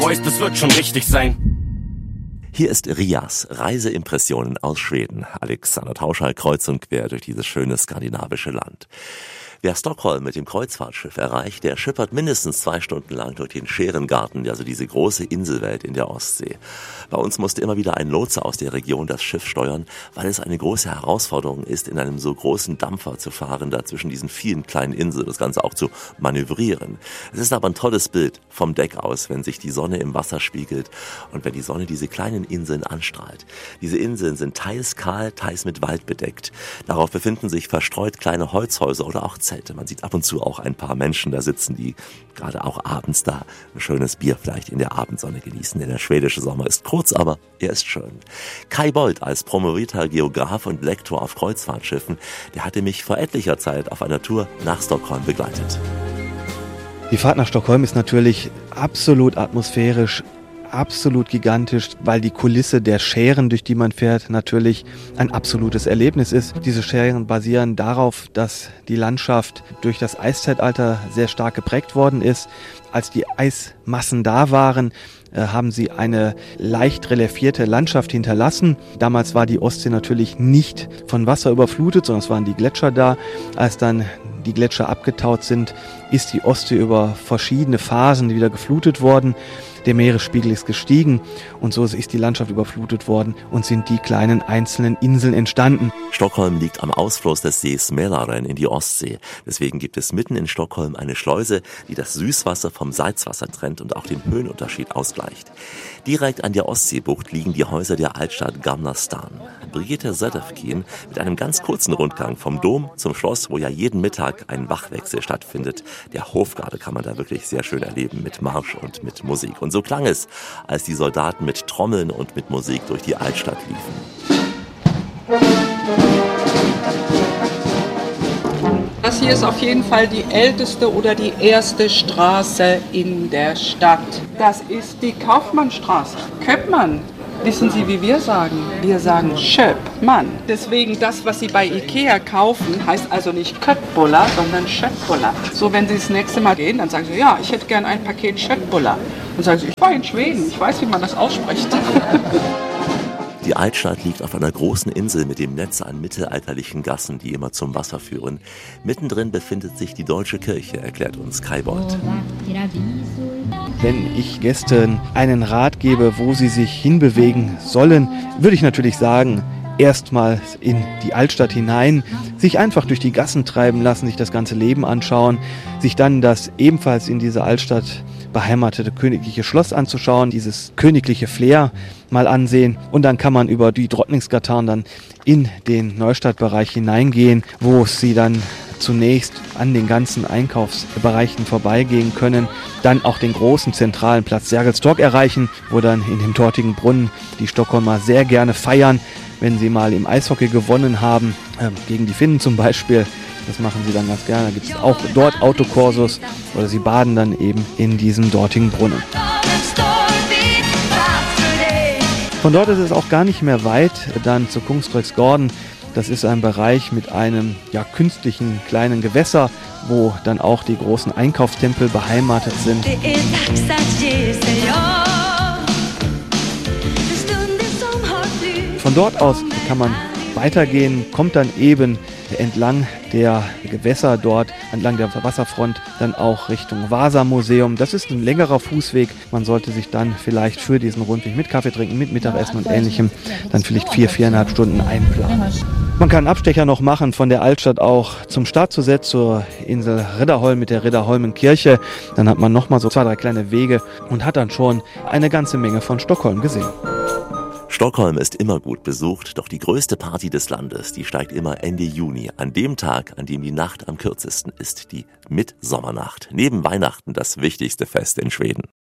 Boys, das wird schon richtig sein. Hier ist Rias, Reiseimpressionen aus Schweden. Alexander Tauschal kreuz und quer durch dieses schöne skandinavische Land. Wer Stockholm mit dem Kreuzfahrtschiff erreicht, der schippert mindestens 2 Stunden lang durch den Scherengarten, also diese große Inselwelt in der Ostsee. Bei uns musste immer wieder ein Lotse aus der Region das Schiff steuern, weil es eine große Herausforderung ist, in einem so großen Dampfer zu fahren, da zwischen diesen vielen kleinen Inseln das Ganze auch zu manövrieren. Es ist aber ein tolles Bild vom Deck aus, wenn sich die Sonne im Wasser spiegelt und wenn die Sonne diese kleinen Inseln anstrahlt. Diese Inseln sind teils kahl, teils mit Wald bedeckt. Darauf befinden sich verstreut kleine Holzhäuser oder auch Zelte. Man sieht ab und zu auch ein paar Menschen da sitzen, die gerade auch abends da ein schönes Bier vielleicht in der Abendsonne genießen. Denn der schwedische Sommer ist kurz, aber er ist schön. Kai Bold als promovierter Geograf und Lektor auf Kreuzfahrtschiffen, der hatte mich vor etlicher Zeit auf einer Tour nach Stockholm begleitet. Die Fahrt nach Stockholm ist natürlich absolut atmosphärisch, absolut gigantisch, weil die Kulisse der Schären, durch die man fährt, natürlich ein absolutes Erlebnis ist. Diese Schären basieren darauf, dass die Landschaft durch das Eiszeitalter sehr stark geprägt worden ist. Als die Eismassen da waren, haben sie eine leicht reliefierte Landschaft hinterlassen. Damals war die Ostsee natürlich nicht von Wasser überflutet, sondern es waren die Gletscher da. Als dann die Gletscher abgetaut sind, ist die Ostsee über verschiedene Phasen wieder geflutet worden. Der Meeresspiegel ist gestiegen und so ist die Landschaft überflutet worden und sind die kleinen einzelnen Inseln entstanden. Stockholm liegt am Ausfluss des Sees Mälaren in die Ostsee. Deswegen gibt es mitten in Stockholm eine Schleuse, die das Süßwasser vom Salzwasser trennt und auch den Höhenunterschied ausgleicht. Direkt an der Ostseebucht liegen die Häuser der Altstadt Gamla Stan. Brigitte Söderfkin mit einem ganz kurzen Rundgang vom Dom zum Schloss, wo ja jeden Mittag ein Wachwechsel stattfindet. Der Hofgarde kann man da wirklich sehr schön erleben mit Marsch und mit Musik. Und so klang es, als die Soldaten mit Trommeln und mit Musik durch die Altstadt liefen. Das hier ist auf jeden Fall die älteste oder die erste Straße in der Stadt. Das ist die Kaufmannstraße. Köpmann. Wissen Sie, wie wir sagen? Wir sagen Köpmann. Deswegen das, was Sie bei Ikea kaufen, heißt also nicht Köttbullar, sondern Köttbullar. So, wenn Sie das nächste Mal gehen, dann sagen Sie, ja, ich hätte gern ein Paket Köttbullar. Dann sagen Sie, ich war in Schweden, ich weiß, wie man das ausspricht. Die Altstadt liegt auf einer großen Insel mit dem Netz an mittelalterlichen Gassen, die immer zum Wasser führen. Mittendrin befindet sich die Deutsche Kirche, erklärt uns Kai Bold. Wenn ich Gästen einen Rat gebe, wo sie sich hinbewegen sollen, würde ich natürlich sagen, erstmals in die Altstadt hinein, sich einfach durch die Gassen treiben lassen, sich das ganze Leben anschauen, sich dann das ebenfalls in dieser Altstadt beheimatete königliche Schloss anzuschauen, dieses königliche Flair mal ansehen und dann kann man über die Drottningsgatan dann in den Neustadtbereich hineingehen, wo sie dann zunächst an den ganzen Einkaufsbereichen vorbeigehen können, dann auch den großen zentralen Platz Sergels Torg erreichen, wo dann in dem dortigen Brunnen die Stockholmer sehr gerne feiern, wenn sie mal im Eishockey gewonnen haben, gegen die Finnen zum Beispiel. Das machen sie dann ganz gerne. Da gibt es auch dort Autokursus oder sie baden dann eben in diesem dortigen Brunnen. Von dort ist es auch gar nicht mehr weit dann zu Kungsträuksgården. Das ist ein Bereich mit einem künstlichen kleinen Gewässer, wo dann auch die großen Einkaufstempel beheimatet sind. Von dort aus kann man weitergehen, kommt dann eben entlang der Gewässer dort, entlang der Wasserfront, dann auch Richtung Vasa-Museum. Das ist ein längerer Fußweg. Man sollte sich dann vielleicht für diesen Rundweg mit Kaffee trinken, mit Mittagessen und Ähnlichem dann vielleicht 4,5 Stunden einplanen. Man kann einen Abstecher noch machen von der Altstadt auch zum Startzusetz zur Insel Riddarholm mit der Riddarholmenkirche. Dann hat man nochmal so 2, 3 kleine Wege und hat dann schon eine ganze Menge von Stockholm gesehen. Stockholm ist immer gut besucht, doch die größte Party des Landes, die steigt immer Ende Juni, an dem Tag, an dem die Nacht am kürzesten ist, die Mitsommernacht. Neben Weihnachten das wichtigste Fest in Schweden.